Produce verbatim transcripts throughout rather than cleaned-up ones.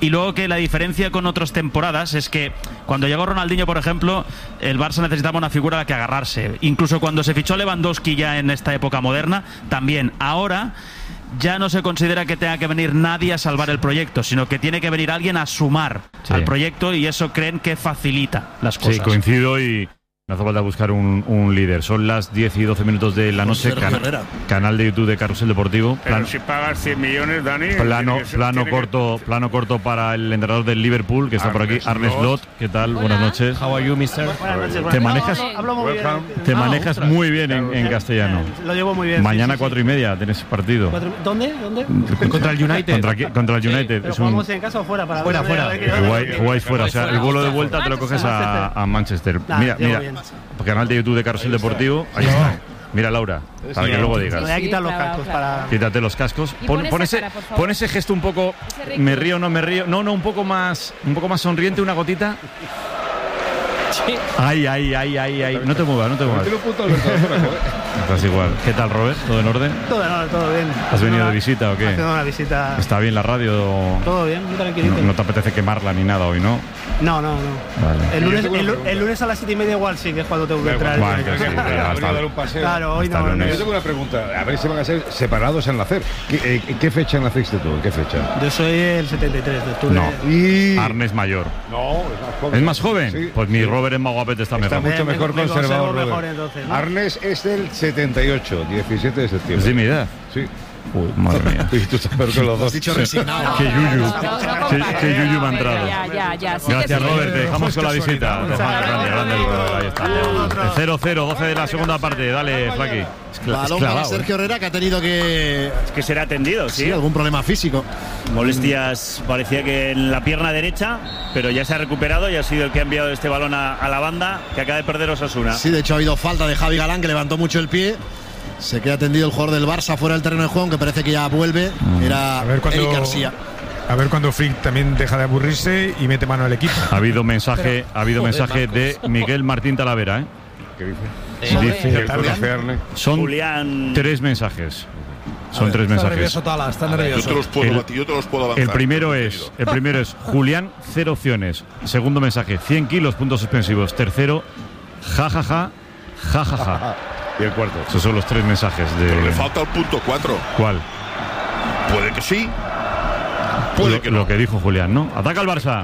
Y luego que la diferencia con otras temporadas es que cuando llegó Ronaldinho, por ejemplo, el Barça necesitaba una figura a la que agarrarse. Incluso cuando se fichó Lewandowski ya en esta época moderna, también. Ahora ya no se considera que tenga que venir nadie a salvar el proyecto, sino que tiene que venir alguien a sumar sí. al proyecto, y eso creen que facilita las cosas. Sí, coincido, y no hace falta buscar un, un líder. Son las diez y doce minutos de la noche. Can, canal de YouTube de Carrusel Deportivo. Pero Plan, si pagas cien millones, Dani. Plano, que, plano corto, que... plano corto para el entrenador del Liverpool, que está Arnes por aquí, Arne Slot. ¿Qué tal? Hola. Buenas noches. How are you, mister? Buenas noches. Te manejas, no, no, hablo muy bien. te ah, manejas ostras. muy bien en, en castellano. Lo llevo muy bien. Mañana sí, sí, cuatro sí. y media tienes partido. ¿Cuatro? ¿Dónde? ¿Dónde? Contra el United. Contra, contra el United. Sí, es ¿jugamos un... en casa o fuera? Para fuera, ver, fuera. Jugáis, jugáis fuera. O sea, el vuelo de vuelta te lo coges a, a Manchester. Nah, mira, mira. Bien. Canal de YouTube de Carrusel Deportivo. Ahí está. Mira, Laura, para que luego digas. Me voy a quitar los cascos para... Quítate los cascos. Pon, pon, ese, cara, pon ese gesto un poco. Me río, no me río. No, no, un poco más, un poco más sonriente, una gotita. Sí. Ay, ay, ay, ay, ay. No te muevas, no te muevas. Estás igual. ¿Qué tal, Robert? ¿Todo en orden? Todo en orden, todo bien. ¿Has venido de visita o qué? Haciendo una visita. ¿Está bien la radio? Todo bien, muy tranquilito. No, no te apetece quemarla ni nada hoy, ¿no? No, no, no. Vale. El lunes, el, el lunes a las siete y media igual sí, que es cuando tengo que entrar. Bueno, que sí, que ya está. Dar un paseo. Claro, hoy no, no. Yo tengo una pregunta. A ver si van a ser separados en nacer. ¿Qué, eh, ¿qué fecha naciste tú? ¿En qué fecha? Yo soy el setenta y tres de octubre. No. Y... Arnes mayor. No, es más joven. ¿Es más joven? Sí. Pues mi Robert es más guapete, está, está mejor. mucho mejor me, me conservado. Mejor, entonces, ¿no? Arnes es del setenta y ocho, diecisiete de septiembre. ¿Es de mi edad? Sí. Uy, madre mía. Y tú estás peor que los dos. Has dicho resignado. Qué yuyu. No, no, no, Qué, qué yuyu me ha entrado. Ya, ya, ya. Sí, Gracias, sí. Robert. Te dejamos con la visita. Grande, grande el Robert. Ahí está. cero cero, doce de la segunda parte. Dale, Flaqui. Balón para Sergio Herrera, que ha tenido que... que ser atendido, sí. Sí, algún problema físico. Molestias, parecía que en la pierna derecha, pero ya se ha recuperado y ha sido el que ha enviado este balón a, a la banda, que acaba de perder Osasuna. Sí, de hecho ha habido falta de Javi Galán, que levantó mucho el pie. Se queda atendido el jugador del Barça fuera del terreno de juego, que parece que ya vuelve. Era Eric García. A ver cuando Frick también deja de aburrirse y mete mano al equipo. Ha habido mensaje, ha habido mensaje de Miguel Martín Talavera, ¿eh? ¿Qué dice? Sí, dice, son Julián... tres mensajes. Son tres mensajes. Nervioso, Tala, está nervioso. Yo te los puedo, el, yo te los puedo avanzar. El primero es, el primero es Julián, cero opciones. Segundo mensaje, cien kilos, puntos suspensivos. Tercero, jajaja, jajaja. Y el cuarto. Esos son los tres mensajes de. Pero le falta el punto cuatro. ¿Cuál? Puede que sí. Puede lo, que no. Lo que dijo Julián, ¿no? Ataca al Barça.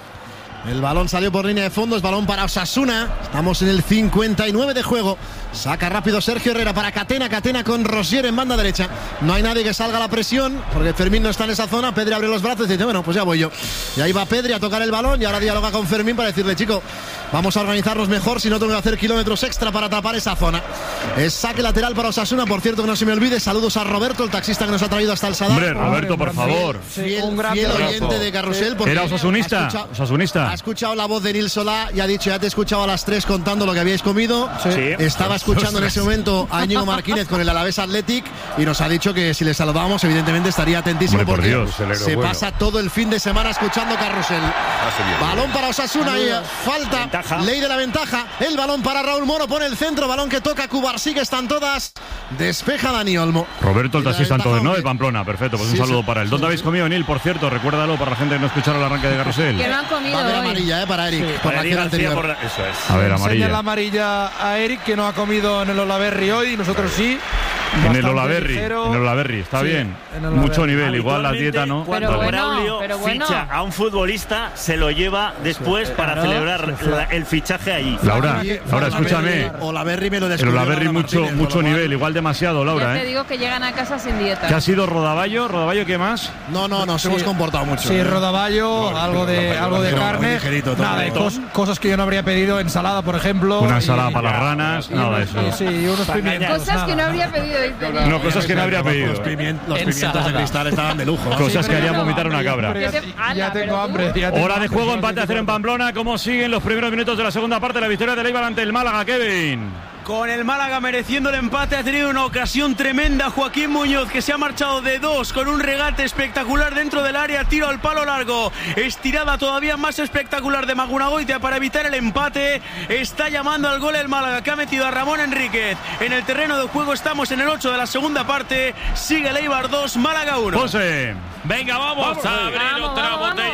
El balón salió por línea de fondo, es balón para Osasuna. Estamos en el cincuenta y nueve de juego. Saca rápido Sergio Herrera para Catena, Catena con Rosier en banda derecha. No hay nadie que salga a la presión, porque Fermín no está en esa zona. Pedri abre los brazos y dice, bueno, pues ya voy yo. Y ahí va Pedri a tocar el balón y ahora dialoga con Fermín para decirle, chico, vamos a organizarnos mejor, si no tengo que hacer kilómetros extra para tapar esa zona. Es saque lateral para Osasuna, por cierto, que no se me olvide. Saludos a Roberto, el taxista que nos ha traído hasta el Sadar. Hombre, Roberto, por favor. Fiel, fiel oyente de Carrusel. Era osasunista. Ha escuchado, osasunista. ha escuchado la voz de Nil Solá y ha dicho, ya te he escuchado a las tres contando lo que habíais comido. Sí. Estaba escuchando en ese momento a Íñigo Martínez con el Alavés Athletic y nos ha dicho que si le saludamos, evidentemente estaría atentísimo. Hombre, por porque Dios. se bueno. pasa todo el fin de semana escuchando Carrusel. Balón para Osasuna y falta. Ventaja. Ley de la ventaja. El balón para Raúl Moro, pone el centro, balón que toca Cubarsí, que están todas. Despeja Dani Olmo. Roberto, el Y la taxista ventaja, entonces, ¿no? hombre. De Pamplona, perfecto, pues Sí, un saludo sí. para él. ¿Dónde habéis comido, Nil? Por cierto, recuérdalo para la gente que no escucharon el arranque de Carrusel. Que no han comido Va a haber hoy. amarilla, eh, para Eric, por la Para acción García anterior. por la- Eso es. A ver, Enseña amarilla. la amarilla a Eric, que no ha comido en el Olaberry hoy, y nosotros sí. En el Bastante Olaberry, ligero. en el Olaberry, está Sí, bien. en el Mucho Olaberry. nivel, igual la dieta, ¿no? Cuando Pero bueno, Braulio pero bueno. ficha a un futbolista, se lo lleva después para claro. celebrar la- el fichaje allí. Laura, Aquí, Laura, escúchame. Olaberry me lo El descubrió Olaberry Laura mucho, Martínez, mucho con lo cual- nivel, igual demasiado, Ya Laura, te ¿eh? digo que llegan a casa sin dieta. ¿Qué ha sido Rodaballo? ¿Rodaballo qué más? No, no, nos Sí. hemos comportado mucho. Sí, rodaballo, No, algo de rodaballo, algo de rodaballo, carne, muy ligerito, todo. nada, y cos- cosas que yo no habría pedido, ensalada, por ejemplo. Una y- ensalada y- para las ranas, y nada de unos- eso. Sí, y unos pimientos. Cosas que no nada. habría pedido. dice. No, cosas que no habría pedido. Los, pimien- los pimientos de cristal estaban de lujo. Cosas Sí, que pero harían ya vomitar tengo una hambre, cabra. Ya, Que te- ya Ala, tengo pero hambre. tú. ya tengo Hora de hambre, juego, solo empate a que cero en Pamplona. ¿Cómo siguen los primeros minutos de la segunda parte? La victoria del Eibar ante el Málaga, Kevin. Con el Málaga mereciendo el empate, ha tenido una ocasión tremenda Joaquín Muñoz, que se ha marchado de dos con un regate espectacular dentro del área, tiro al palo largo, estirada todavía más espectacular de Magunagoitia para evitar el empate. Está llamando al gol el Málaga, que ha metido a Ramón Enríquez en el terreno de juego. Estamos en el ocho de la segunda parte, sigue el Eibar dos, Málaga uno. José. Venga, vamos, Vamos, a abrir vamos, otra vamos, botella vamos. de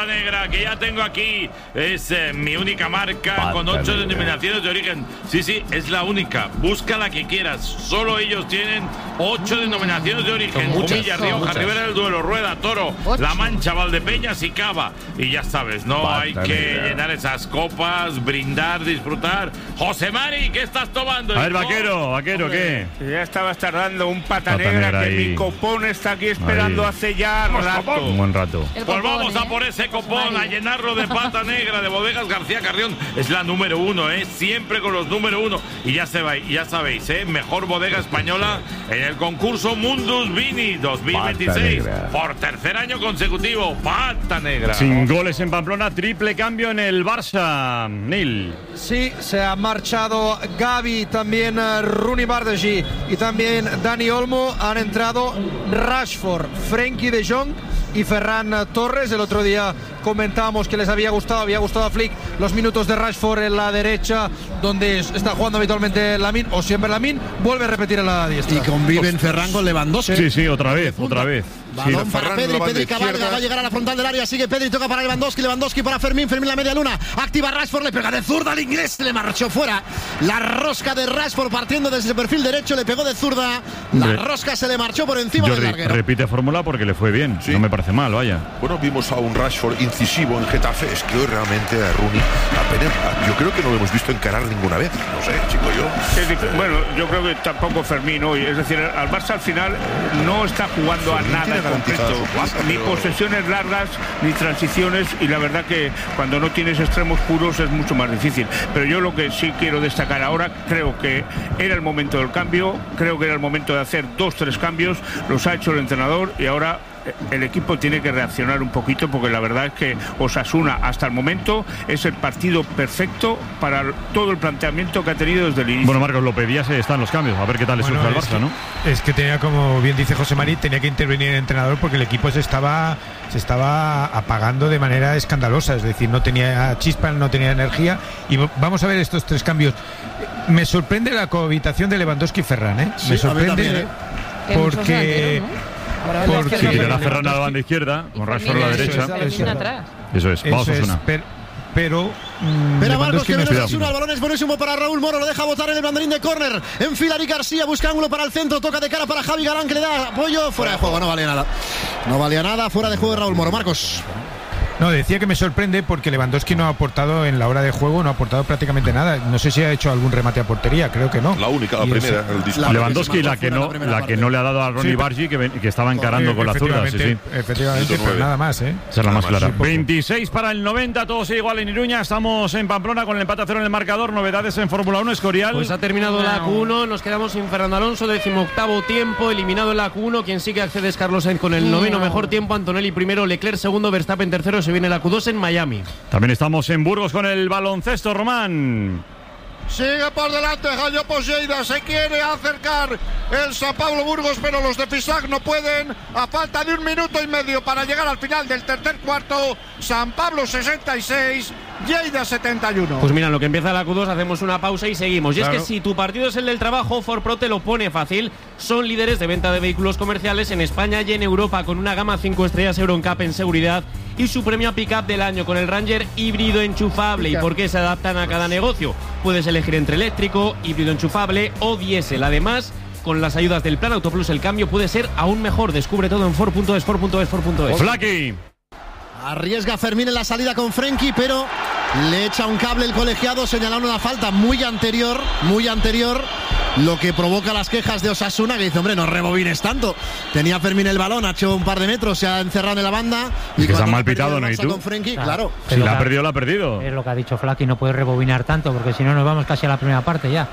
pata negra que ya tengo aquí. Es eh, mi única marca Pata con ocho negra. denominaciones de origen. Sí, sí, es la única. Busca la que quieras. Solo ellos tienen ocho denominaciones de origen. Son muchas, Jumilla, son Rioja, muchas. Ribera del Duero, Rueda, Toro, Ocho. La Mancha, Valdepeñas y Cava. Y ya sabes, no Pata hay que negra. llenar esas copas, brindar, disfrutar. José Mari, ¿qué estás tomando? A ver, hijo? vaquero, vaquero, ¿qué? Ya estabas tardando un pata, Pata negra, negra que ahí. mi copón está aquí esperando Ahí. hace ya rato. Un buen rato. Pues vamos a por ese copón, a llenarlo de pata negra de Bodegas García Carrión. Es la número uno, ¿eh? Siempre con los número uno. Y ya, se va, ya sabéis, ¿eh? Mejor bodega española en el concurso Mundus Vini dos mil veintiséis. Pata negra. Por tercer año consecutivo. Pata negra. Sin goles en Pamplona, triple cambio en el Barça. Nil. Sí, se ha marchado Gavi, también uh, Rooney Bardghji y también Dani Olmo. Han entrado Rashford, Frenkie de Jong y Ferran Torres. El otro día comentábamos que les había gustado, había gustado a Flick los minutos de Rashford en la derecha, donde está jugando habitualmente Lamine, o siempre Lamine, vuelve a repetir en la diestra. Y conviven Ferran con Lewandowski. Sí, sí, otra vez, otra vez. Balón Sí. para Pedri, Pedri cabalga, va a llegar a la frontal del área, sigue Pedri, toca para Lewandowski, Lewandowski para Fermín, Fermín la media luna, activa Rashford, le pega de zurda al inglés, le marchó fuera, la rosca de Rashford partiendo desde el perfil derecho, le pegó de zurda, la Hombre. rosca se le marchó por encima del Jordi, larguero. repite fórmula porque le fue bien. No me parece mal, vaya. Bueno, vimos a un Rashford incisivo en Getafe. Es que hoy realmente a Rooney apenas, yo creo que no lo hemos visto encarar ninguna vez. No sé, chico, yo. Es difícil. Bueno, yo creo que tampoco Fermín hoy. Es decir, al Barça al final no está jugando a Fermín nada tiene garantizada concreto. su plaza, Ni pero- posesiones largas, ni transiciones. Y la verdad que cuando no tienes extremos puros es mucho más difícil. Pero yo lo que sí quiero destacar ahora, creo que era el momento del cambio. Creo que era el momento de hacer dos, tres cambios. Los ha hecho el entrenador y ahora el equipo tiene que reaccionar un poquito, porque la verdad es que Osasuna hasta el momento es el partido perfecto para todo el planteamiento que ha tenido desde el inicio. Bueno, Marcos, lo pedías, eh, están los cambios. A ver qué tal le Bueno, surge al es Barça, que- ¿no? Es que tenía, como bien dice José Mari, tenía que intervenir el entrenador porque el equipo se estaba, se estaba apagando de manera escandalosa. Es decir, no tenía chispa, no tenía energía. Y v- vamos a ver estos tres cambios. Me sorprende la cohabitación de Lewandowski y Ferran, ¿eh? Sí, Me a mí sorprende también, ¿eh? Que muchos porque... delanteros, ¿no? Ahora la porque- Sí, izquierda, quitará pero Ferran a la banda izquierda, con Rashford a la Fermín derecha. es- Fermín atrás. Eso es, vamos Eso a es, Osasuna. pero, pero mm, Espera Marcos, Lewandowski que no viene está- Osasuna, el balón es buenísimo para Raúl Moro, lo deja botar en el banderín de córner, enfila Eric García, busca ángulo para el centro, toca de cara para Javi Galán, que le da apoyo, fuera de juego, no valía nada. No valía nada, fuera de juego de Raúl Moro. Marcos. No, decía que me sorprende porque Lewandowski no ha aportado en la hora de juego, no ha aportado prácticamente nada. No sé si ha hecho algún remate a portería, creo que no. La única, la Y primera, eso- el disparo. Lewandowski, la que no, la que no le ha dado a Ronnie Sí, Bargi, que, ven- que estaba encarando con la zurda. Sí, sí. Efectivamente, efectivamente, Minuto pero nueve. nada más, ¿eh? Esa es la más Nada más, clara. sí, poco. veintiséis para el noventa, todo sigue igual en Iruña. Estamos en Pamplona con el empate a cero en el marcador. Novedades en Fórmula uno, Escorial. Pues ha terminado la Q uno, nos quedamos sin Fernando Alonso, decimoctavo tiempo, eliminado en la Q uno. Quien sí que accede es Carlos Sainz con el noveno mejor tiempo, Antonelli primero, Leclerc segundo, Verstappen tercero, se viene la Q dos en Miami. También estamos en Burgos con el baloncesto, Román. Sigue por delante Jayo Poseida, se quiere acercar el San Pablo Burgos, pero los de Fisac no pueden. A falta de un minuto y medio para llegar al final del tercer cuarto, San Pablo sesenta y seis, Lleida setenta y uno. Pues mira, en lo que empieza la Q dos hacemos una pausa y seguimos. Y Claro. es que si tu partido es el del trabajo, Ford Pro te lo pone fácil. Son líderes de venta de vehículos comerciales en España y en Europa, con una gama cinco estrellas EuroNCAP en seguridad y su premio a pick-up del año con el Ranger híbrido enchufable. ¿Y por qué se adaptan a cada negocio? Puedes elegir entre eléctrico, híbrido enchufable o diésel. Además, con las ayudas del Plan Autoplus, el cambio puede ser aún mejor. Descubre todo en Ford punto es, Ford punto es, Ford punto es. Flaky. Arriesga Fermín en la salida con Frenkie, pero le echa un cable el colegiado, señalando una falta muy anterior, muy anterior, lo que provoca las quejas de Osasuna, que dice, hombre, no rebobines tanto. Tenía Fermín el balón, ha hecho un par de metros, se ha encerrado en la banda. Y que se cuando han mal ha perdido pitado, el ¿no? ¿Y Barça tú? con Frenkie, claro. Si la ha perdido, la ha perdido. Es lo que ha dicho Flaky, no puede rebobinar tanto, porque si no nos vamos casi a la primera parte ya.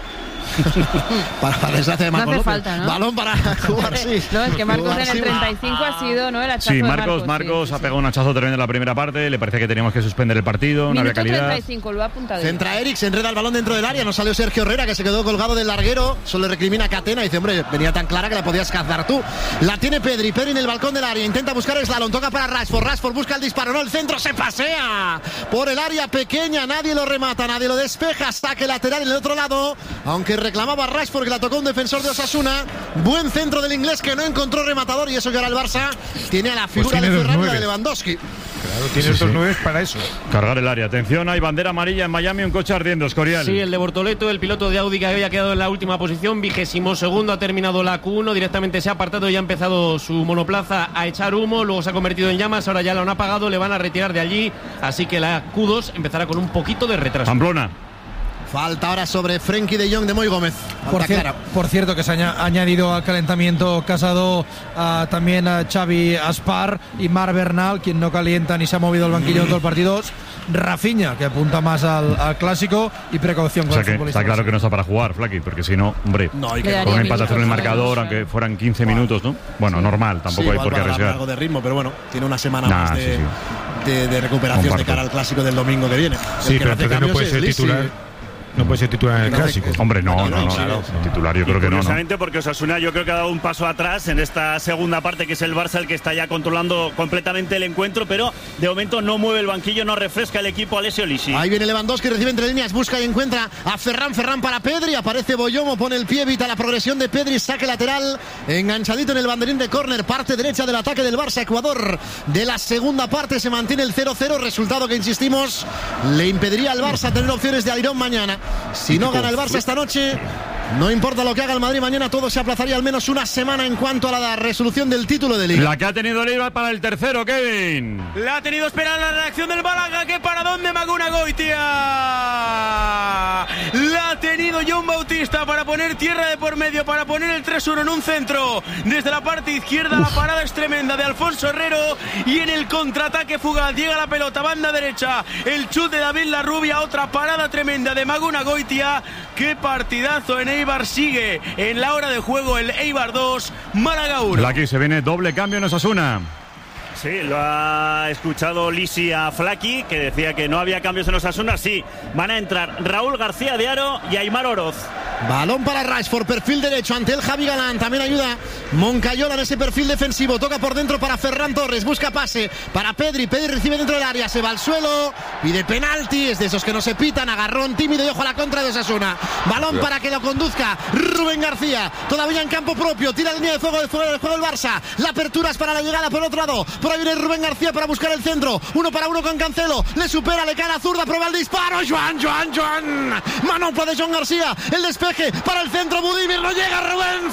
Para, para desgracia de No Marcos hace López. falta, ¿no? Balón para jugar, sí. No, es que Marcos Jugar, en el sí. treinta y cinco ha sido, ¿no? El hachazo Sí, de Marcos, Marcos ha pegado un hachazo tremendo en la primera parte. Le parecía que teníamos que suspender el partido, no había Minuto treinta calidad. y cinco, lo ha apuntado. Centra Eric, se enreda el balón dentro del área, no salió Sergio Herrera, que se quedó colgado del larguero, solo le recrimina a Catena y dice, hombre, venía tan clara que la podías cazar tú. La tiene Pedri, Pedri en el balcón del área, intenta buscar el slalom, toca para Rashford, Rashford busca el disparo, no, el centro se pasea por el área pequeña, nadie lo remata, nadie lo despeja, saque lateral en el otro lado, aunque reclamaba Rashford que la tocó un defensor de Osasuna, buen centro del inglés que no encontró rematador, y eso que ahora el Barça tiene a la figura tiene de dos Ferran y la de nueves. Lewandowski. Claro, tienes Sí, dos sí. nueve para eso. Cargar el área. Atención, hay bandera amarilla en Miami, un coche ardiendo, Escorial. Sí, el de Bortoleto, el piloto de Audi que había quedado en la última posición, vigésimo segundo, ha terminado la Q uno, directamente se ha apartado y ha empezado su monoplaza a echar humo, luego se ha convertido en llamas, ahora ya lo han apagado, le van a retirar de allí, así que la Q dos empezará con un poquito de retraso. Pamplona. Falta ahora sobre Frenkie de Jong de Moy Gómez. Por, Falta cier- clara. por cierto, que se ha aña- añadido al calentamiento Casado a, también a Xavi Aspar y Mar Bernal, quien no calienta ni se ha movido al banquillo en todo el partido. Rafinha, que apunta más al, al clásico, y precaución O con sea el que futbolista. está claro que no está para jugar, Flaki, porque si no, hombre, No, hay con que- un empate en el marcador, aunque fueran quince minutos, ¿no? Bueno, normal, tampoco Sí, hay igual por qué para darle arriesgar. algo de ritmo, pero bueno, tiene una semana Nah, más sí, de, sí. de- de recuperación Comparto. de cara al clásico del domingo que viene. Sí, El que pero no hace entonces no cambios puede es ser Lisi. titular. No puede ser titular en el No hace- clásico. Hombre, no, no, no. claro. Titular, yo creo que no, no. Curiosamente, porque Osasuna yo creo que ha dado un paso atrás en esta segunda parte, que es el Barça el que está ya controlando completamente el encuentro, pero de momento no mueve el banquillo, no refresca el equipo Alessio Lisi. Ahí viene Lewandowski, recibe entre líneas, busca y encuentra a Ferran, Ferran para Pedri, aparece Boyomo, pone el pie, evita la progresión de Pedri, saque lateral, enganchadito en el banderín de córner, parte derecha del ataque del Barça, Ecuador de la segunda parte, se mantiene el cero cero, resultado que insistimos, le impediría al Barça tener opciones de alirón mañana. Si no gana el Barça esta noche, no importa lo que haga el Madrid mañana, todo se aplazaría al menos una semana en cuanto a la resolución del título de Liga. La que ha tenido el Eibar para el tercero, Kevin. La ha tenido esperar la reacción del Málaga. ¿Qué para dónde, Maguna Goitia? La ha tenido John Bautista para poner tierra de por medio, para poner el tres uno en un centro. Desde la parte izquierda, la parada es tremenda de Alfonso Herrero. Y en el contraataque fugaz llega la pelota, banda derecha. El chut de David Larrubia, otra parada tremenda de Maguna Goitia. Qué partidazo en Eibar, sigue en la hora de juego el Eibar dos, Málaga uno. Flaki, se viene doble cambio en Osasuna. Sí, lo ha escuchado Lisi a Flaki, que decía que no había cambios en Osasuna. Sí, van a entrar Raúl García de Aro y Aimar Oroz. Balón para Rashford, perfil derecho ante el Javi Galán, también ayuda Moncayola en ese perfil defensivo, toca por dentro para Ferran Torres, busca pase para Pedri, Pedri recibe dentro del área, se va al suelo, pide penalti, es de esos que no se pitan, agarrón tímido y ojo a la contra de Osasuna, balón para que lo conduzca Rubén García, todavía en campo propio, tira línea de fuego, de fuego del juego el Barça, la apertura es para la llegada por otro lado, por ahí viene Rubén García para buscar el centro, uno para uno con Cancelo, le supera, le cae la zurda, prueba el disparo, Joan, Joan, Joan, manopla de Joan García, el despeje para el centro, Budimir, no llega, Rubén,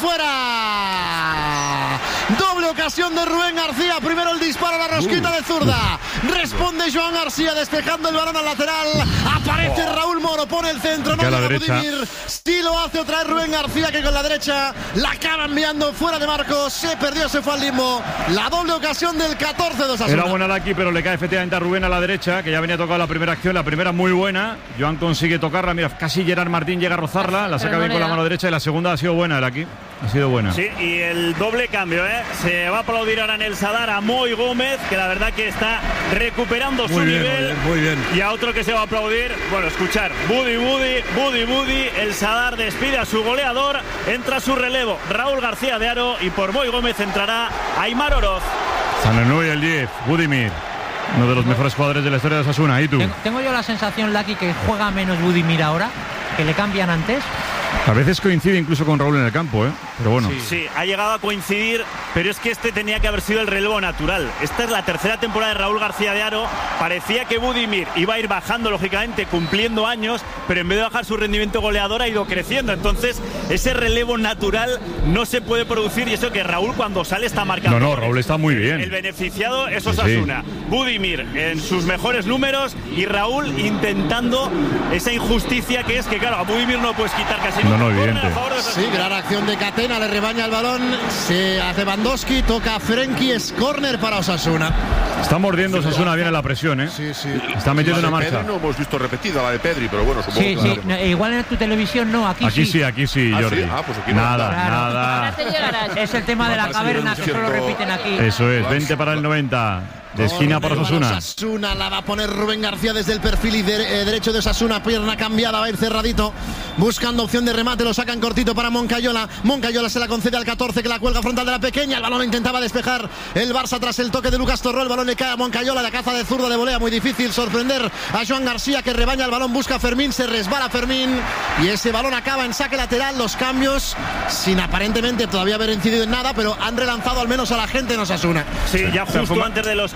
fuera. Doble ocasión de Rubén García, primero el disparo a la rosquita de zurda, responde Joan García despejando el balón al lateral, aparece Raúl Moro, pone el centro, no Que a la llega derecha. Budimir, sí lo hace otra vez Rubén García, que con la derecha la acaba enviando fuera de marco, se perdió, se fue al limbo, la doble ocasión del catorce de Osasuna. Era buena la aquí, pero le cae efectivamente a Rubén a la derecha, que ya venía tocado la primera acción, la primera muy buena. Joan consigue tocarla, mira, casi Gerard Martín llega a rozarla, la saca Pero no bien con le la da. mano derecha y la segunda ha sido buena, el aquí. Ha sido buena. Sí, y el doble cambio, ¿eh? Se va a aplaudir ahora en el Sadar a Moy Gómez, que la verdad que está recuperando su Muy bien, nivel. muy bien, muy bien. Y a otro que se va a aplaudir, bueno, escuchar, Budi Budi, Budi Budi, el Sadar despide a su goleador, entra su relevo, Raúl García de Aro, y por Moy Gómez entrará Aimar Oroz. Zanenú y el diez, Budimir, uno de los mejores jugadores de la historia de Osasuna. ¿Y tú? Tengo, tengo yo la sensación, Lucky, que juega menos Budimir ahora, que le cambian antes. A veces coincide incluso con Raúl en el campo, ¿eh? Pero bueno. Sí. Sí, ha llegado a coincidir, pero es que este tenía que haber sido el relevo natural. Esta es la tercera temporada de Raúl García de Aro. Parecía que Budimir iba a ir bajando, lógicamente, cumpliendo años, pero en vez de bajar su rendimiento goleador ha ido creciendo. Entonces, ese relevo natural no se puede producir, y eso que Raúl cuando sale está marcando. No, no, Raúl está muy bien. El beneficiado es Sí, Osasuna. Budimir en sus mejores números y Raúl intentando esa injusticia que es que, claro, a Budimir no puedes quitar casi No, nunca. no, evidente. Córner a favor de Osasuna. Sí, gran acción de Catena, le rebaña el balón, se hace Lewandowski, toca a Frenkie, es córner para Osasuna. Está mordiendo Osasuna bien en la presión, ¿eh? Sí, sí. Está metiendo La una de marcha. Pedri no hemos visto repetida, la de Pedri, pero bueno, supongo Sí, que sí. No, igual en tu televisión no, aquí, Aquí sí, aquí sí, Ah, sí. Jordi. Ah, pues aquí no. Nada, Claro. nada. Es el tema de la caverna que solo repiten aquí. Eso es, veinte para el noventa. De esquina para Osasuna. Osasuna la va a poner Rubén García desde el perfil y de- eh, derecho de Osasuna, pierna cambiada, va a ir cerradito, buscando opción de remate, lo sacan cortito para Moncayola. Moncayola se la concede al catorce, que la cuelga frontal de la pequeña, el balón lo intentaba despejar el Barça tras el toque de Lucas Torró, el balón le cae a Moncayola, la caza de zurda de volea, muy difícil sorprender a Joan García, que rebaña el balón, busca a Fermín, se resbala Fermín y ese balón acaba en saque lateral. Los cambios, sin aparentemente todavía haber incidido en nada, pero han relanzado al menos a la gente en Osasuna. Sí, ya justo antes de los cambios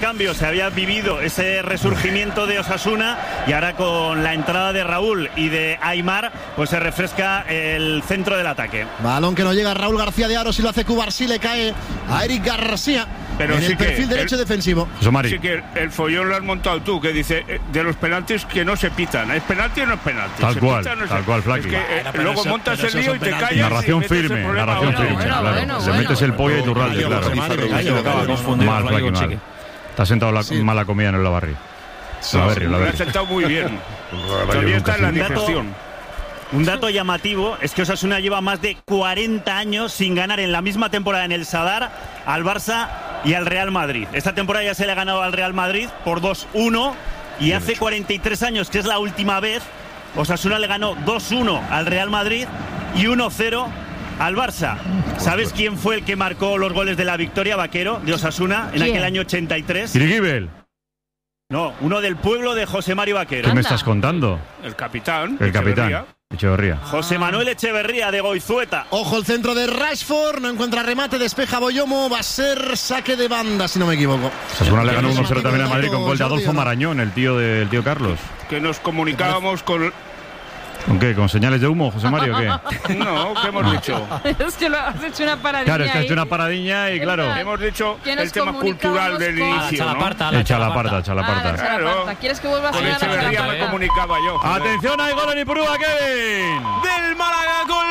cambio se había vivido ese resurgimiento de Osasuna y ahora con la entrada de Raúl y de Aimar pues se refresca el centro del ataque. Balón que no llega a Raúl García de Aro, si lo hace Cubarsí le cae a Eric García. Pero en sí el perfil derecho el, defensivo. Sí que el follón lo has montado tú, que dice de los penaltis que no se pitan. ¿Es penalti o no es penalti? Tal se cual, pita, no tal se... cual, Flaqui. Es que, eh, bueno, luego eso, montas el lío y te callas. Narración y firme, narración bueno, firme. bueno, claro. bueno, Se bueno, metes el pollo y tu ralde, claro. Mal, Flaqui, mal. Te has sentado la sí. mala comida en el Lavarri. Sí, la berri, la berri. Me ha sentado muy bien. Todavía está en la digestión. Un dato llamativo es que Osasuna lleva más de cuarenta años sin ganar en la misma temporada en el Sadar al Barça y al Real Madrid. Esta temporada ya se le ha ganado al Real Madrid por dos uno y hace cuarenta y tres años, que es la última vez, Osasuna le ganó dos uno al Real Madrid y uno cero al Barça. ¿Sabes quién fue el que marcó los goles de la victoria, Vaquero, de Osasuna en aquel año ochenta y tres? Irigibel. No, uno del pueblo de José Mario Vaquero. ¿Qué me estás contando? El capitán. El capitán. Echeverría. José Manuel Echeverría de Goizueta. Ojo el centro de Rashford, no encuentra remate, despeja Boyomo, va a ser saque de banda si no me equivoco. Osasuna le ganó uno cero también a Madrid con gol de Adolfo Marañón, el tío del tío Carlos. Que nos comunicábamos con... ¿Con qué? ¿Con señales de humo, José Mario, o qué? No, ¿qué hemos dicho? Es que lo has hecho una paradilla. Claro, es que has ahí. hecho una paradilla y claro. Hemos dicho el tema comunicábamos cultural del con- inicio, Ah, ¿no? Chalaparta, La Echa la parta, echa la Ah, parta. la Chalaparta. ¿Quieres que vuelva a Con sonar la Echeverría me Chalaparta? comunicaba yo. joder. Atención, hay gol en Ipurúa, Kevin. Del Málaga, gol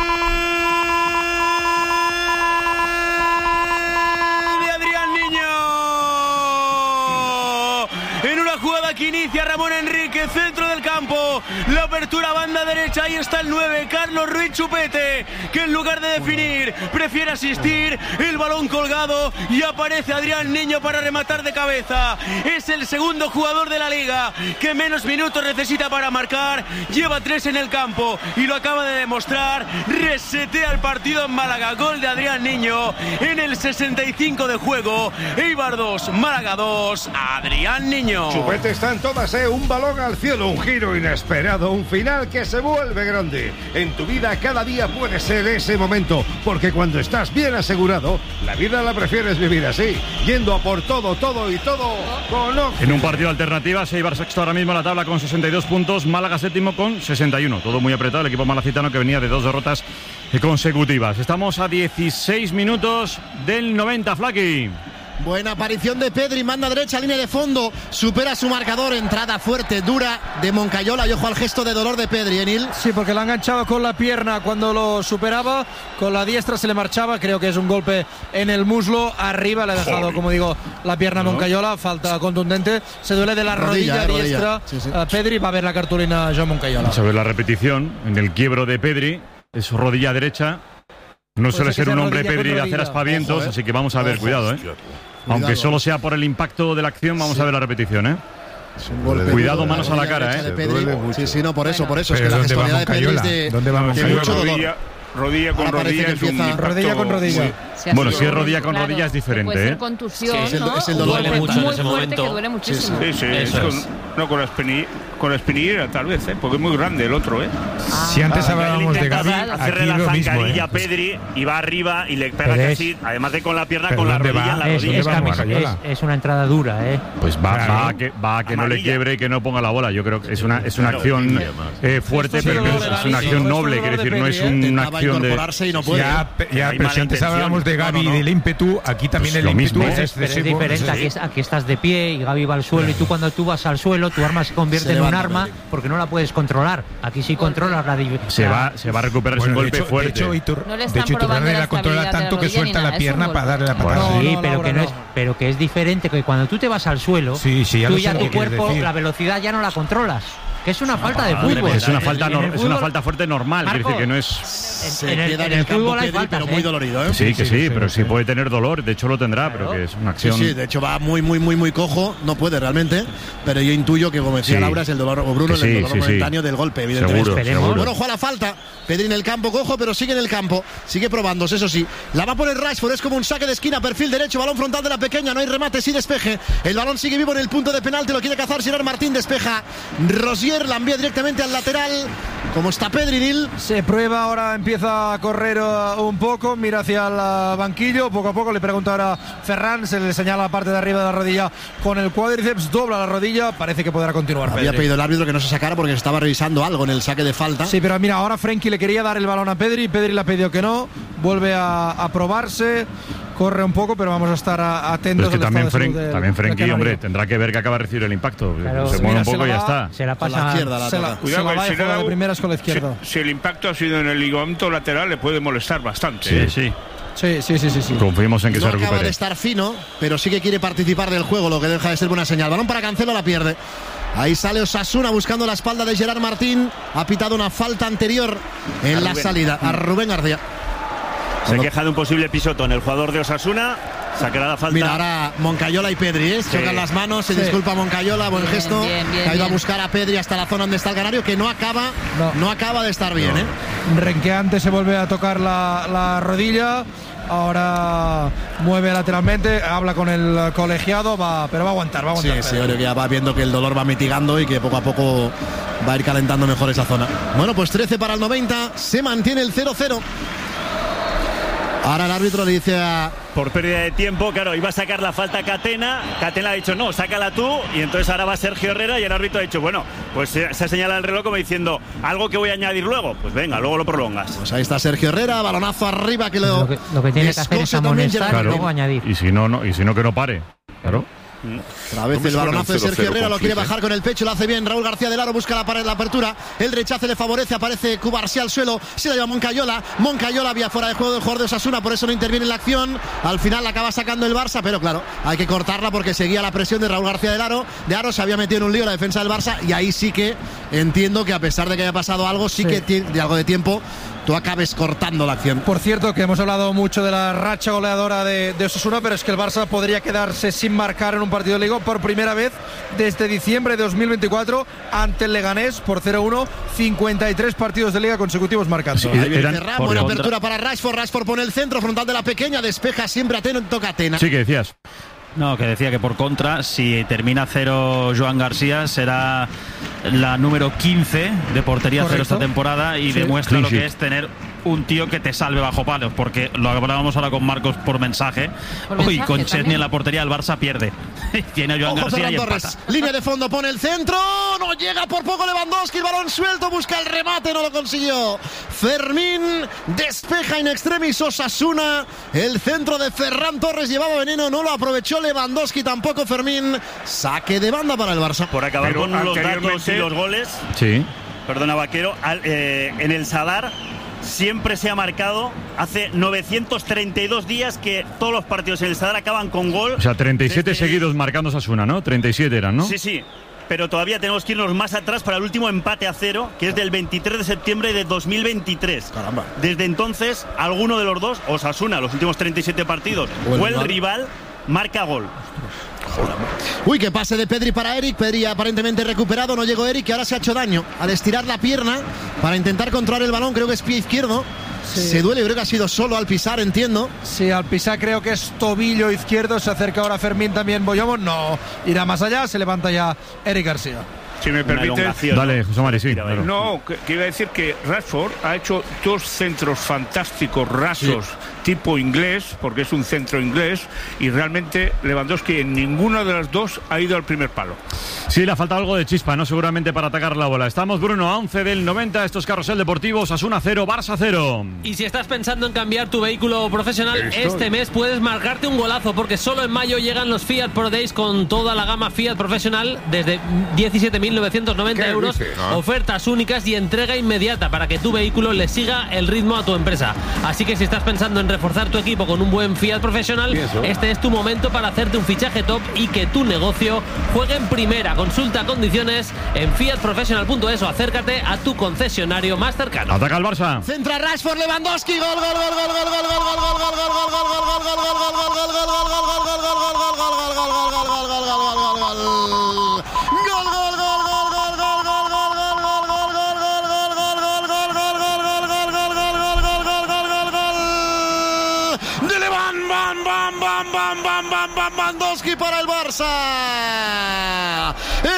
de Adrián Niño. En una jugada que inicia Ramón Enrique, centro del campo, la apertura banda derecha, ahí está el nueve, Carlos Ruiz Chupete, que en lugar de definir prefiere asistir, el balón colgado y aparece Adrián Niño para rematar de cabeza. Es el segundo jugador de la liga que menos minutos necesita para marcar, lleva tres en el campo y lo acaba de demostrar, resetea el partido en Málaga, gol de Adrián Niño en el sesenta y cinco de juego, Eibar dos, Málaga dos, Adrián Niño. Chupete está en todas, ¿eh? Un balón al cielo, un giro inesperado, un final que se vuelve grande. En tu vida cada día puede ser ese momento, porque cuando estás bien asegurado, la vida la prefieres vivir así, yendo a por todo, todo y todo con ojo. En un partido de alternativas, Eibar sexto ahora mismo en la tabla con sesenta y dos puntos, Málaga séptimo con sesenta y uno. Todo muy apretado, el equipo malacitano que venía de dos derrotas consecutivas. Estamos a dieciséis minutos del noventa, Flaqui. Buena aparición de Pedri, manda derecha, línea de fondo, supera su marcador, entrada fuerte, dura de Moncayola y ojo al gesto de dolor de Pedri, Enil. Sí, porque la ha enganchado con la pierna cuando lo superaba, con la diestra se le marchaba, creo que es un golpe en el muslo, arriba le ha dejado, Joder. como digo, la pierna a Moncayola, falta contundente, se duele de la rodilla, rodilla eh, diestra, rodilla. Sí, sí. Uh, Pedri va a ver la cartulina Joan Moncayola. Vamos a ver la repetición, en el quiebro de Pedri, es rodilla derecha. No suele ser un hombre Pedri de hacer aspavientos, Ojo, eh. así que vamos a ver, Ojo, cuidado, ¿eh? Aunque cuidado. solo sea por el impacto de la acción, vamos sí. a ver la repetición, ¿eh? Cuidado, manos a la cara, ¿eh? Sí, sí, no, por eso, por eso. Es que la gestualidad de Pedri es de, ¿Dónde vamos de mucho dolor. Rodilla con rodilla, es un rodilla con rodilla. Sí. Bueno, si es rodilla con claro, rodilla es diferente, puede ser ¿eh? contusión, sí, es el, ¿no? es el dolor duele mucho en ese momento. Que duele muchísimo. Sí, sí, es con, no con la espinilla, con la espinillera tal vez, ¿eh? Porque es muy grande el otro, ¿eh? Ah, si antes ah, hablábamos de Gavi, hacerle la zancadilla a Pedri y va arriba y le pega Pero casi, es, además de con la pierna, con la rodilla en la es, rodilla. Es, camisa, es, es una entrada dura, ¿eh? Pues va, claro. va a que, va a que no le quiebre y que no ponga la bola. Yo creo que es una, es una claro, acción eh, fuerte, pero es, es una acción noble, quiere decir, no es una acción de... Ya, ya, pero si antes hablábamos de Gavi y del ímpetu, aquí también el ímpetu es excesivo. Es diferente, aquí, aquí estás de pie y Gavi va al suelo y tú cuando tú vas al suelo, tu arma se convierte en un arma porque no la puedes controlar. Aquí sí controlas la... Se va, se va a recuperar, bueno, es un golpe hecho, fuerte. De hecho, Itur, no de hecho Iturralde la controla tanto que suelta la pierna para darle la patada. Sí, no, pero, que no es, pero que es diferente, que cuando tú te vas al suelo, sí, sí, ya tú ya tu cuerpo, la velocidad ya no la controlas. Que es una falta de fútbol. Es una falta, no, es una falta fuerte normal, Marco, quiere decir que no es... Se en el, queda en el, el fútbol hay faltas, pero muy dolorido, ¿eh? Sí, que sí, sí pero sí, sí puede tener dolor, de hecho lo tendrá, claro. Pero que es una acción... Sí, sí, de hecho va muy, muy, muy, muy cojo, no puede realmente, pero yo intuyo que, como decía sí. Laura, es el dolor, o Bruno, sí, el dolor sí, momentáneo sí. del golpe, evidentemente. Seguro, seguro. Bueno, juega la falta, Pedri en el campo cojo, pero sigue en el campo, sigue probándose, eso sí. La va a poner Rashford, es como un saque de esquina, perfil derecho, balón frontal de la pequeña, no hay remate, sí despeje. El balón sigue vivo en el punto de penalti, lo quiere cazar Gerard Martín, despeja Rosier. Rozier, la envía directamente al lateral. ¿Cómo está Pedrinil? Se prueba ahora, empieza a correr uh, un poco, mira hacia el uh, banquillo, poco a poco le pregunta ahora Ferran, se le señala la parte de arriba de la rodilla con el cuádriceps, dobla la rodilla, parece que podrá continuar. Había Pedri. pedido el árbitro que no se sacara porque estaba revisando algo en el saque de falta. Sí, pero mira, ahora Frenkie le quería dar el balón a Pedri, Pedri le ha pedido que no, vuelve a, a probarse. Corre un poco, pero vamos a estar a, atentos. Pero es que también, Fren, del, también Frenkie, del hombre, tendrá que ver que acaba de recibir el impacto. Claro, se mueve un poco y ya está. Se la pasa a la izquierda. La se la, Cuidado, se la va si y juega le da- de primeras con la izquierda. Si, si el impacto ha sido en el ligamento lateral, le puede molestar bastante. Sí, ¿eh? sí. Sí, sí, sí, sí, sí. Confiemos en que no se acaba recupere. de estar fino, pero sí que quiere participar del juego, lo que deja de ser buena señal. Balón para Cancelo, la pierde. Ahí sale Osasuna buscando la espalda de Gerard Martín. Ha pitado una falta anterior en A la Rubén. salida a Rubén García. Se queja de un posible pisotón el jugador de Osasuna. Sacará la falta. Mira, ahora Moncayola y Pedri, ¿eh? Sí. Chocan las manos, se Sí. disculpa Moncayola, buen Bien, gesto. bien, bien, que ha ido a bien. buscar a Pedri hasta la zona donde está el canario, que no acaba, no, No. acaba de estar bien, ¿eh? Renqueante se vuelve a tocar la, la rodilla. Ahora mueve lateralmente, habla con el colegiado, va, pero va a aguantar, va a Sí, aguantar. sí, yo creo que ya va viendo que el dolor va mitigando y que poco a poco va a ir calentando mejor esa zona. Bueno, pues trece para el noventa, se mantiene el cero cero. Ahora el árbitro le dice a... Por pérdida de tiempo, claro, iba a sacar la falta Catena. Catena ha dicho, no, sácala tú. Y entonces ahora va Sergio Herrera y el árbitro ha dicho, bueno, pues se, se ha señalado el reloj como diciendo, algo que voy a añadir luego. Pues venga, luego lo prolongas. Pues ahí está Sergio Herrera, balonazo arriba que lo... Lo que, lo que tiene que hacer es descose también amonestar Gerard y luego Martín. añadir. Y si no, no, y si no que no pare. Claro. Otra vez No me el suena balonazo un de Sergio cero cero Herrera, lo con quiere Suiza. bajar con el pecho, lo hace bien. Raúl García del Aro busca la, pared, la apertura. El rechace le favorece, aparece Cubarsí al suelo. Se la lleva Moncayola. Moncayola había fuera de juego del jugador de Osasuna, por eso no interviene en la acción. Al final la acaba sacando el Barça, pero claro, hay que cortarla porque seguía la presión de Raúl García del Aro. De Aro se había metido en un lío la defensa del Barça y ahí sí que entiendo que a pesar de que haya pasado algo, sí, Sí. que ti- de algo de tiempo, tú acabes cortando la acción. Por cierto, que hemos hablado mucho de la racha goleadora de, de Osasuna, pero es que el Barça podría quedarse sin marcar en un partido de Liga por primera vez desde diciembre de dos mil veinticuatro ante el Leganés por cero uno, cincuenta y tres partidos de Liga consecutivos marcando. Sí, Ahí viene eran- Ferran, por buena contra- apertura para Rashford. Rashford pone el centro frontal de la pequeña, despeja siempre atento Catena. Sí, que decías. No, que decía que por contra, si termina cero Joan García, será la número quince de portería cero Correcto. esta temporada y Sí. demuestra Clean lo que sheet. es tener un tío que te salve bajo palos, porque lo hablábamos ahora con Marcos por mensaje. Por Uy, mensaje con Chesney también. en la portería el Barça pierde. Tiene a Joan Ojo García Ferran y Torres, empata. línea de fondo, pone el centro, no llega por poco Lewandowski, el balón suelto, busca el remate, no lo consiguió. Fermín despeja in extremis Osasuna, el centro de Ferran Torres llevaba veneno, no lo aprovechó Lewandowski, tampoco Fermín, saque de banda para el Barça. Por acabar Pero con los datos y anteriormente- los goles, Sí. perdona Vaquero, al- eh, en el Sadar siempre se ha marcado, hace novecientos treinta y dos días que todos los partidos en el Sadar acaban con gol. O sea, treinta y siete Desde- seguidos marcando Osasuna, ¿no? treinta y siete eran, ¿no? Sí, sí. Pero todavía tenemos que irnos más atrás para el último empate a cero, que es del veintitrés de septiembre de dos mil veintitrés. Caramba. Desde entonces, alguno de los dos, Osasuna, los últimos treinta y siete partidos, O el o el rival. rival, marca gol. Uy, que pase de Pedri para Eric, Pedri aparentemente recuperado, no llegó Eric, que ahora se ha hecho daño al estirar la pierna para intentar controlar el balón, creo que es pie izquierdo. Sí. Se duele, creo que ha sido solo al pisar, entiendo. Sí, al pisar creo que es tobillo izquierdo, se acerca ahora Fermín también Boyomo, no, irá más allá, se levanta ya Eric García. Si me Una permite. elongación, Dale, José Mari, sí. Mira, claro. No, que, que iba a decir que Rashford ha hecho dos centros fantásticos, rasos, tipo inglés, porque es un centro inglés, y realmente Lewandowski en ninguna de las dos ha ido al primer palo. Sí, le ha faltado algo de chispa, ¿no? Seguramente para atacar la bola. Estamos, Bruno, a once del noventa. Estos Carrusel Deportivos, Osasuna cero, Barça cero. Y si estás pensando en cambiar tu vehículo profesional, Estoy. este mes puedes marcarte un golazo, porque solo en mayo llegan los Fiat Pro Days con toda la gama Fiat profesional desde diecisiete mil novecientos noventa ¿Qué euros. dices? Ah. Ofertas únicas y entrega inmediata para que tu vehículo le siga el ritmo a tu empresa. Así que si estás pensando en reforzar tu equipo con un buen Fiat profesional, Pienso. este es tu momento para hacerte un fichaje top y que tu negocio juegue en primera. Consulta condiciones en fiat professional punto es o acércate a tu concesionario más cercano. Ataca el Barça. Centra Rashford, Lewandowski, gol, gol, gol, gol, gol, gol, gol, gol, gol, gol, gol, gol, gol, gol, gol, gol, gol, gol, gol, de Levan, bam, bam, bam, bam, bam, bam, bam, Lewandowski para el Barça. Estaba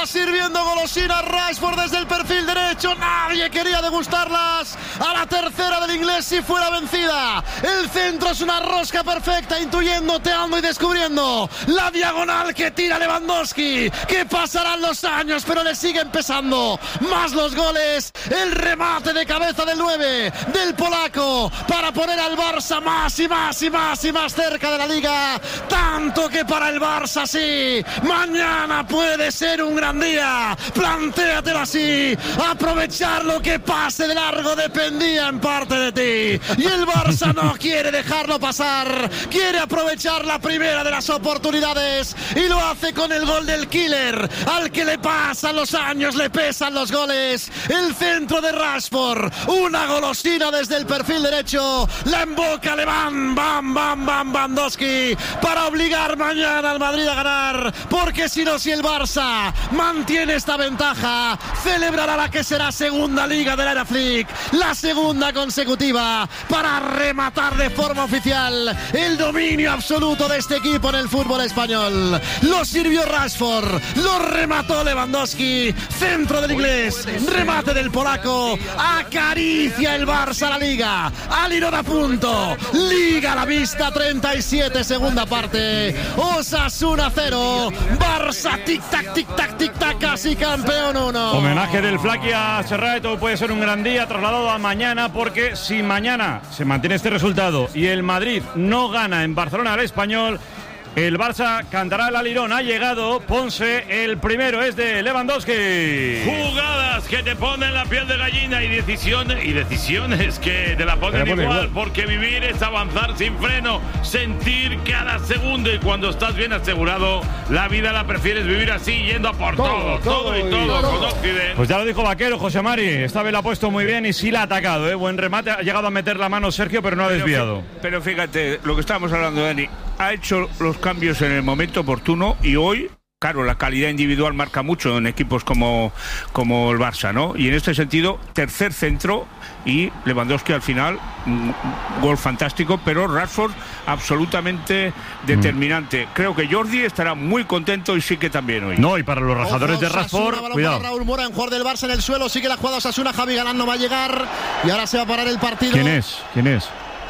sirviendo golosinas Rashford desde el perfil derecho. Nadie quería degustarlas. A la tercera del inglés si fuera vencida. El centro es una rosca perfecta, intuyendo, teando y descubriendo la diagonal que tira Lewandowski. Que pasarán los años, pero le siguen pesando más los goles. El remate de cabeza del nueve del polaco para poner al Barça más y más y más y más cerca de la liga. Tanto que para el Barça sí, mañana puede ser un gran día. Plantéatelo así. Aprovechar lo que pase de largo dependía en parte de ti. Y el Barça no quiere dejarlo pasar. Quiere aprovechar la primera de las oportunidades. Y lo hace con el gol del killer. Al que le pasan los años, le pesan los goles. El centro de Rashford. Una golosina desde el perfil derecho. La emboca Levan. Bam, bam, bam, Lewandowski. Para obligar mañana al Madrid a ganar. Porque si no, si el Barça mantiene esta ventaja, celebrará la que será segunda liga de la era Flick. La segunda consecutiva para rematar de forma oficial el dominio absoluto de este equipo en el fútbol español. Lo sirvió Rashford. Lo remató Lewandowski. Centro del inglés. Remate del polaco. Acaricia el Barça a la liga. Alirón a punto. Liga a la vista. treinta y siete, segunda parte. Osasuna cero. Barça tic-tac, tic-tac, tic-tac. Casi campeón uno. Homenaje del Flaqui a Serrato. Puede ser un gran día trasladado a mañana, porque si mañana se mantiene este resultado y el Madrid no gana en Barcelona al Español, el Barça cantará el alirón. Ha llegado Ponce, el primero es de Lewandowski. Jugadas que te ponen la piel de gallina y decisiones, y decisiones que te la ponen pone igual, igual, porque vivir es avanzar sin freno, sentir cada segundo, y cuando estás bien asegurado, la vida la prefieres vivir así, yendo a por todo, todo, todo y todo, todo. Con Occidente. Pues ya lo dijo Vaquero, José Mari. Esta vez la ha puesto muy bien y sí la ha atacado, ¿eh? Buen remate, ha llegado a meter la mano Sergio, pero no ha Pero desviado. fí- Pero fíjate, lo que estábamos hablando, Dani, ha hecho los cambios en el momento oportuno y hoy, claro, la calidad individual marca mucho en equipos como, como el Barça, ¿no? Y en este sentido, tercer centro y Lewandowski al final, un gol fantástico, pero Rashford absolutamente determinante. Creo que Jordi estará muy contento y sí que también hoy. No, y para los rajadores Ojo, de Osasuna, Rashford, balón cuidado. para Raúl Mora, en jugador del Barça en el suelo. Sigue la jugada Osasuna. Javi Galán no va a llegar. Y ahora se va a parar el partido. ¿Quién es? ¿Quién es?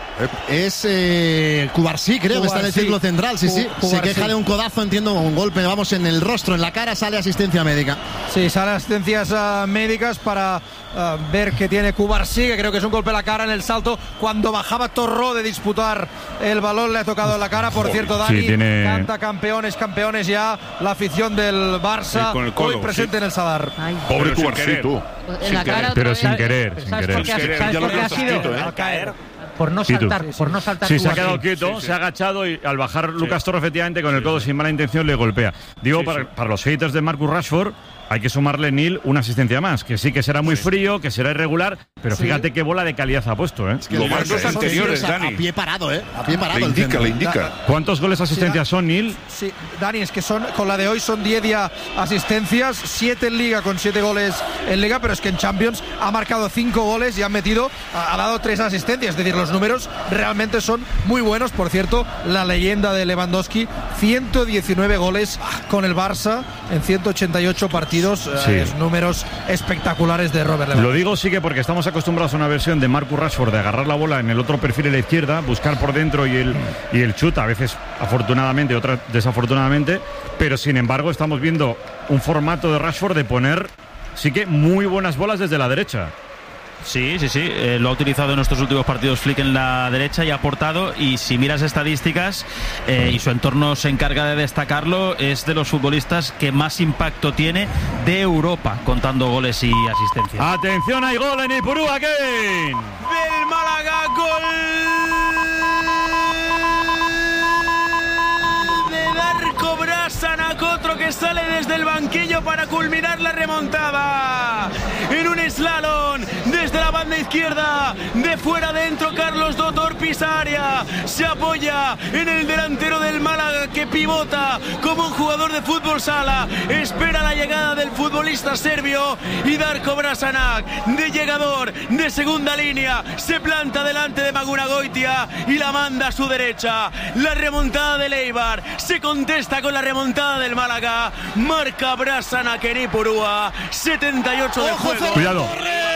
Es eh, Cubarsí, creo que está en el Cubarsí. círculo central. Sí, sí. Cu- Se Cubarsí. queja de un codazo, entiendo, un golpe, vamos, en el rostro, en la cara, sale asistencia médica. Sí, sale asistencias uh, médicas para uh, ver que tiene Cubarsí, que creo que es un golpe a la cara en el salto. Cuando bajaba Torró de disputar el balón, le ha tocado en la cara. Por cierto, Dani, Sí, tiene- canta campeones, campeones ya la afición del Barça, Sí, con el codo, hoy presente sí. en el Sadar. Pobre Pero sin Cubarsí, querer. tú. En la cara otra Pero vez. sin querer, sin ¿Sabes querer. por qué ha- Sin querer, sabes ya por lo qué ha has sido? escrito, ¿eh? Al caer. Por no Sí, tú. saltar, por no saltar Sí, se ha Cubarsí. quedado quieto, Sí, sí. se ha agachado y al bajar Lucas Torre, efectivamente, con el codo sin mala intención le golpea. Digo, Sí, para, sí. para los haters de Marcus Rashford, hay que sumarle, Neil, una asistencia más, que sí que será muy frío, que será irregular, pero Sí. fíjate qué bola de calidad ha puesto, ¿eh? Que Lo el más Barça dos son anteriores, tiros a- Dani. A pie parado, ¿eh? A pie parado. Le el indica, centro. le indica. ¿Cuántos goles asistencias son, Neil? Sí, Dani, es que son con la de hoy son diez ya asistencias, siete en Liga con siete goles en Liga, pero es que en Champions ha marcado cinco goles y ha metido, ha, ha dado tres asistencias, es decir, los números realmente son muy buenos. Por cierto, la leyenda de Lewandowski, ciento diecinueve goles con el Barça en ciento ochenta y ocho partidos, Sí. eh, números espectaculares de Robert Lo Lewandowski. digo sí que porque estamos acostumbrados a una versión de Marcus Rashford de agarrar la bola en el otro perfil a la izquierda, buscar por dentro y el, y el chut, a veces afortunadamente, otras desafortunadamente, pero sin embargo estamos viendo un formato de Rashford de poner sí que muy buenas bolas desde la derecha. Sí, sí, sí. Eh, lo ha utilizado en nuestros últimos partidos Flick en la derecha y ha aportado. Y si miras estadísticas eh, y su entorno se encarga de destacarlo, es de los futbolistas que más impacto tiene de Europa, contando goles y asistencias. Atención, hay gol en Ipurúa, Kevin. Del Málaga, gol de Darko Brasanac, otro que sale desde el banquillo para culminar la remontada. En un slalom desde la banda izquierda, de fuera adentro, Carlos Dotor pisa área, se apoya en el delantero del Málaga que que pivota como un jugador de fútbol sala. Espera la llegada del futbolista serbio y Darko Brasanac, de llegador, de segunda línea, se planta delante de Magunagoitia y la manda a su derecha. La remontada del Eibar se contesta con la remontada del Málaga. Marca Brasanac en Ipurúa. setenta y ocho de juego. Cuidado.